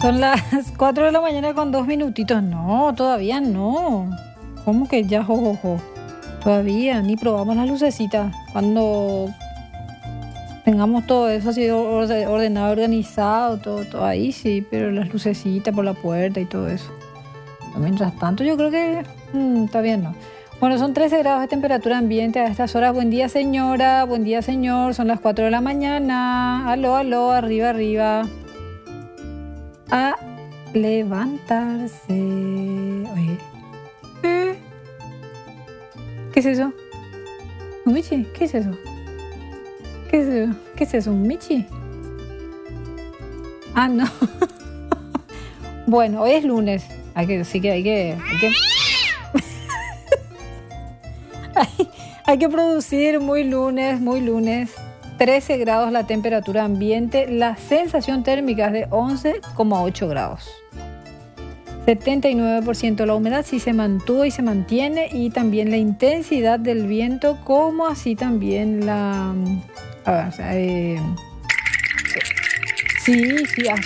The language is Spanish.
Son las 4 de la mañana con 2 minutitos. No, todavía no. ¿Cómo que ya, jojojo? Todavía, ni probamos las lucecitas. Cuando tengamos todo eso así ordenado, organizado, todo ahí sí, pero las lucecitas por la puerta y todo eso. Mientras tanto, yo creo que está bien, ¿no? Bueno, son 13 grados de temperatura ambiente a estas horas. Buen día, señora. Buen día, señor. Son las 4 de la mañana. Aló, aló, arriba, arriba. A levantarse. Oye. ¿Qué es eso? ¿Un Michi? ¿Qué es eso? ¿Qué es eso? ¿Qué es eso? ¿Un Michi? Ah, no. Bueno, hoy es lunes. Hay que hay que producir muy lunes. 13 grados la temperatura ambiente. La sensación térmica es de 11,8 grados. 79% la humedad sí se mantuvo y se mantiene, y también la intensidad del viento, como así también la... sí,